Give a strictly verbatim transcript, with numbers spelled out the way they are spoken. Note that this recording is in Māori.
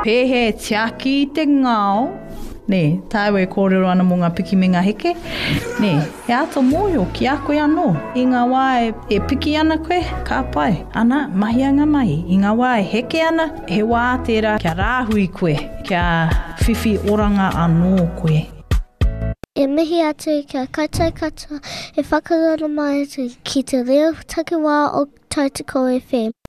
Pehe tiaki te ngao. Ne, tāu e kōrero ana mō ngā piki me ngā heke. Ne, he ato mōhio ki a koe anō. I ngā wā e, e piki ana koe, ka pai. Ana, mahi anga mahi. I ngā wā e heke ana, he wā tērā kia rāhui koe, kia whiwhi oranga anō koe. E mihi atu kia kaitai katoa, e whakarana mai atu ki te reo takiwā o Tautoko F M.